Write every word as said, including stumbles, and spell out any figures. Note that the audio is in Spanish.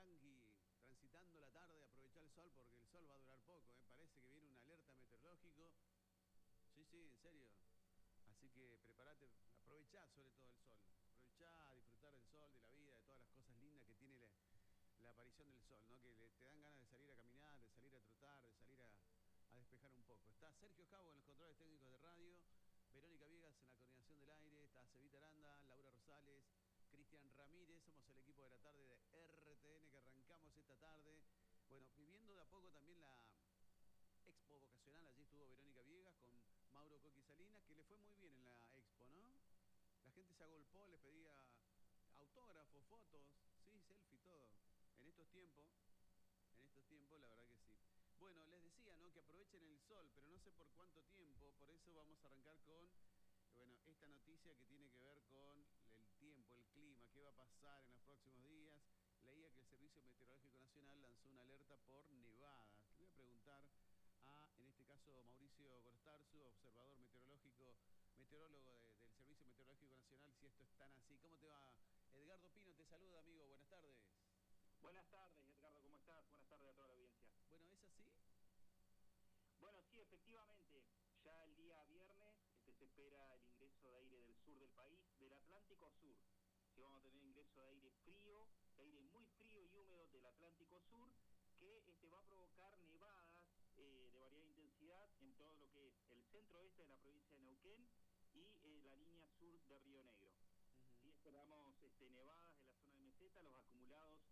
tranqui, transitando la tarde, aprovechar el sol porque el sol va a durar poco, ¿eh? Parece que viene una alerta meteorológico. Sí, sí, en serio. Así que prepárate, aprovechá sobre todo el sol. Aprovechá a disfrutar del sol, de la vida, de todas las cosas lindas que tiene la, la aparición del sol, ¿no? Que le, te dan ganas de salir a caminar, de salir a trotar, de salir a, a despejar un poco. Está Sergio Javo en los controles técnicos de radio, Verónica Viegas en la coordinación del aire, está Cevita Aranda, Laura Rosales, Cristian Ramírez, somos el equipo de la tarde de R T N que arrancamos esta tarde. Bueno, viviendo de a poco también la expo vocacional, allí estuvo Verónica Viegas con Mauro Coqui Salinas, que le fue muy bien en la expo, ¿no? La gente se agolpó, les pedía autógrafos, fotos, sí, selfie, todo. En estos tiempos, en estos tiempos, la verdad que sí. Bueno, les decía, ¿no? Que aprovechen el sol, pero no sé por cuánto tiempo, por eso vamos a arrancar con, bueno, esta noticia que tiene que ver con el tiempo, el clima, qué va a pasar en los próximos días. Leía que el Servicio Meteorológico Nacional lanzó una alerta por nevadas. Le voy a preguntar a, en este caso, Mauricio Gorostarzu, observador meteorológico, meteorólogo de, del Servicio Meteorológico Nacional, si esto es tan así. ¿Cómo te va? Edgardo Pino te saluda, amigo. Buenas tardes. Buenas tardes, Edgardo, ¿cómo estás? Buenas tardes a toda la audiencia. Bueno, ¿es así? Bueno, sí, efectivamente, ya el día viernes este, se espera el ingreso de aire del sur del país, del Atlántico Sur. Sí, vamos a tener ingreso de aire frío, de aire muy frío y húmedo del Atlántico Sur, que este, va a provocar nevadas eh, de variada intensidad en todo lo que es el centro-oeste de la provincia de Neuquén y eh, la línea sur de Río Negro. Uh-huh. Sí, esperamos este, nevadas en la zona de meseta, los acumulados